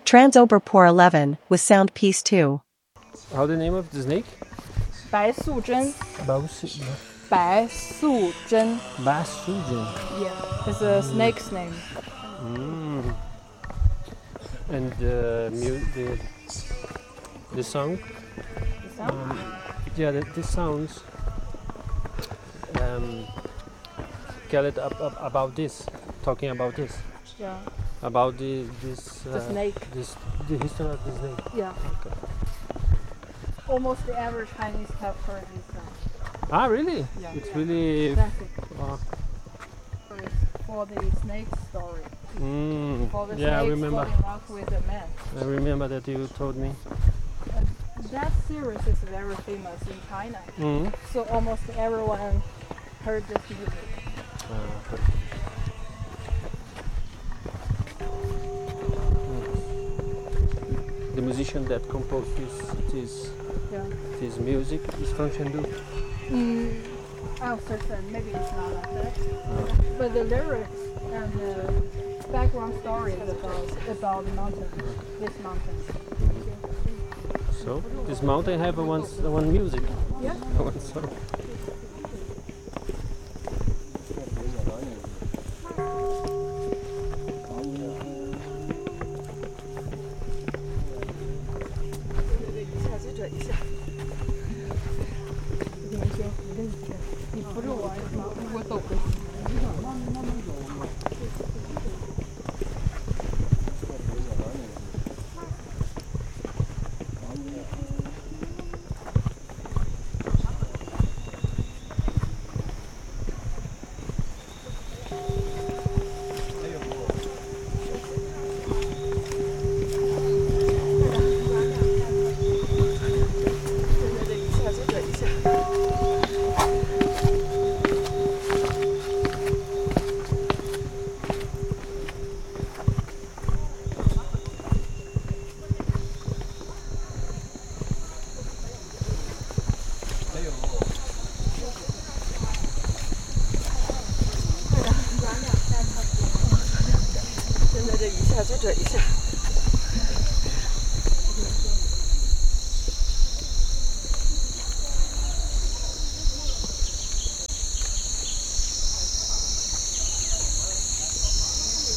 Transoberpor 11 with sound piece 2. How the name of the snake? 白素贞 Basujan. 白素贞 Yeah, it's a snake's name. And the song? The sound? Yeah, the sounds. Tell it about this. Talking about this. Yeah, About the snake. The history of the snake. Yeah. Okay. Almost every Chinese have heard this song. Ah, really? Yeah. It's really. Classic. It's For the snake story. For the yeah, I snake remember. falling off with a man. I remember that you told me. That series is very famous in China. Mm. So almost everyone heard this music. The musician that composed this music is from Chengdu. I'm certain maybe it's not like that. But the lyrics and the background story is about the mountain, this mountain. So this mountain have one music. Yeah. One song.